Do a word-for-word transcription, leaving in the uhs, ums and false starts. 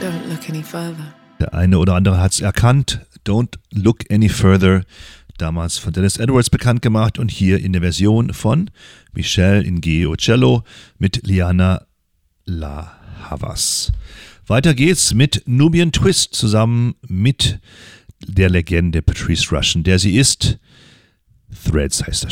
Don't look any further. Der eine oder andere hat es erkannt. Don't Look Any Further. Damals von Dennis Edwards bekannt gemacht und hier in der Version von Michelle Ngeo Cello mit Liana La Havas. Weiter geht's mit Nubian Twist zusammen mit der Legende Patrice Rushen, der sie ist. Threads heißt das Stück.